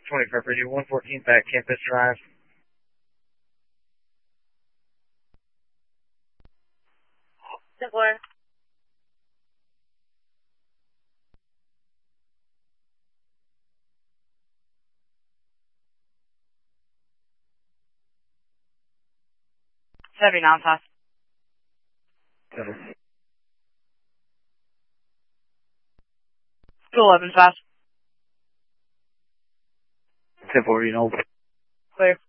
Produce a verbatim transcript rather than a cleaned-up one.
twenty-four Purdue, one fourteen back campus drive. ten four. seventy-nine fast. two eleven fast. ten four, you know. Clear.